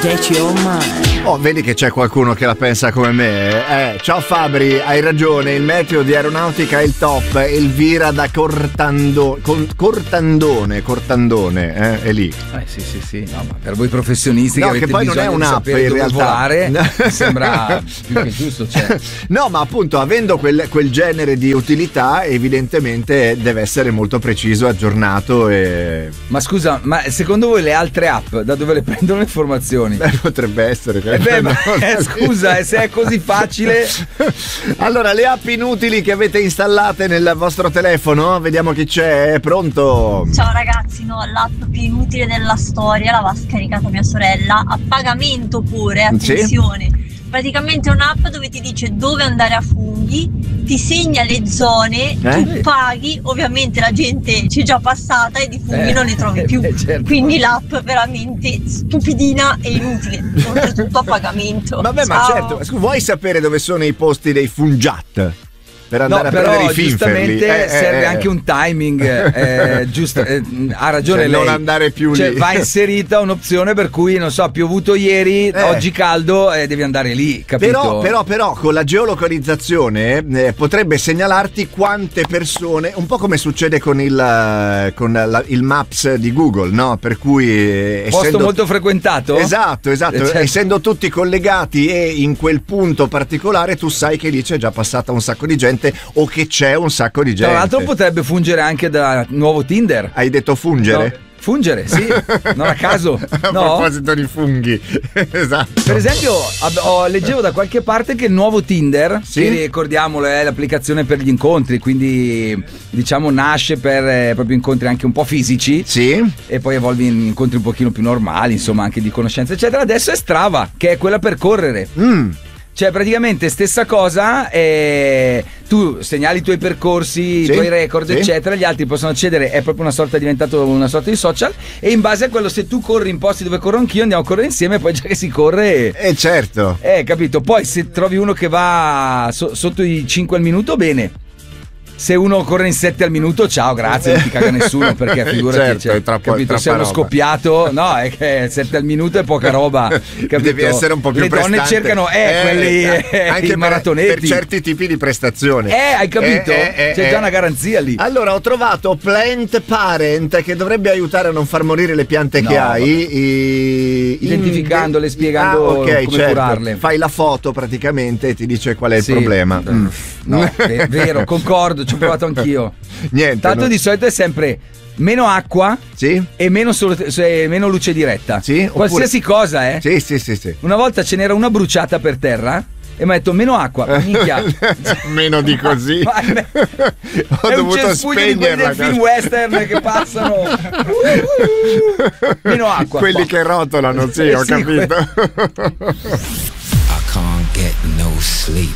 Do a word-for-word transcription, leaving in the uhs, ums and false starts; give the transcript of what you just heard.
that you're mine. Oh, vedi che c'è qualcuno che la pensa come me. Eh, ciao Fabri, hai ragione, il meteo di aeronautica è il top. Elvira da Cortando, Con, Cortandone, Cortandone, eh, è lì. Eh sì, sì, sì, no, ma per voi professionisti no, che avete che poi non è un'app in realtà. Volare, mi sembra più che giusto, cioè. No, ma appunto, avendo quel, quel genere di utilità, evidentemente deve essere molto preciso, aggiornato e... Ma scusa, ma secondo voi le altre app da dove le prendono le informazioni? Beh, potrebbe essere che eh beh, ma, eh, scusa, se è così facile. Allora, le app inutili che avete installate nel vostro telefono, vediamo chi c'è, è pronto? Ciao ragazzi, no, l'app più inutile della storia l'aveva scaricata mia sorella a pagamento pure, attenzione. Sì? Praticamente è un'app dove ti dice dove andare a funghi, ti segna le zone, eh? Tu paghi, ovviamente la gente c'è già passata e di funghi eh, non ne trovi più, eh, certo. Quindi l'app veramente stupidina e inutile, oltretutto a pagamento. Vabbè, Ciao. Ma certo, vuoi sapere dove sono i posti dei fungiat? Per andare no, a però prendere i giustamente eh, serve eh, anche un timing eh, giusto, eh, ha ragione cioè, lei, non andare più cioè, lì, va inserita un'opzione per cui non so, ha piovuto ieri, eh. oggi caldo e eh, devi andare lì, capito? Però, però, però con la geolocalizzazione eh, potrebbe segnalarti quante persone, un po' come succede con il, con la, il Maps di Google, no? Per cui eh, posto essendo, molto frequentato? Esatto, esatto, certo. Essendo tutti collegati e in quel punto particolare tu sai che lì c'è già passata un sacco di gente o che c'è un sacco di gente. Tra l'altro potrebbe fungere anche da nuovo Tinder. Hai detto fungere? No. Fungere, sì, non a caso. A no? proposito di funghi, esatto. Per esempio, ho, leggevo da qualche parte che il nuovo Tinder, sì? che ricordiamolo è l'applicazione per gli incontri, quindi diciamo nasce per eh, proprio incontri anche un po' fisici, sì, e poi evolve in incontri un pochino più normali, insomma, anche di conoscenza, eccetera. Adesso è Strava, che è quella per correre. Mm. Cioè praticamente stessa cosa, eh, tu segnali i tuoi percorsi, sì, i tuoi record, sì, eccetera, gli altri possono accedere, è proprio una sorta, è diventato una sorta di social, e in base a quello, se tu corri in posti dove corro anch'io, andiamo a correre insieme, e poi già che si corre, eh certo, eh capito, poi se trovi uno che va so, sotto i cinque al minuto, bene. Se uno corre in sette al minuto, ciao, grazie, non ti caga nessuno, perché figurati, certo, cioè, troppo, capito, se è uno roba. Scoppiato, no, è che sette al minuto è poca roba, capito? Devi essere un po' più le prestante. donne cercano eh, eh quelli eh, anche i per, maratonetti per certi tipi di prestazioni, eh hai capito? Eh, eh, c'è eh, già una garanzia lì. Allora ho trovato Plant Parent, che dovrebbe aiutare a non far morire le piante no, che hai, i, identificandole, in... spiegando ah, okay, come certo. curarle. Fai la foto praticamente e ti dice qual è il sì. problema. mm. No, è vero, concordo, ci ho provato anch'io. Niente, tanto non... di solito è sempre meno acqua, sì, e meno, solo, cioè, meno luce diretta, sì, oppure... qualsiasi cosa, eh sì, sì, sì, sì. Una volta ce n'era una bruciata per terra e mi ha detto meno acqua, minchia. Meno di così. Ma, ma, ho è dovuto un cespuglio di quelli del film western che passano. Meno acqua. Quelli qua che rotolano, sì, ho sì, capito. Que- I can't get no sleep.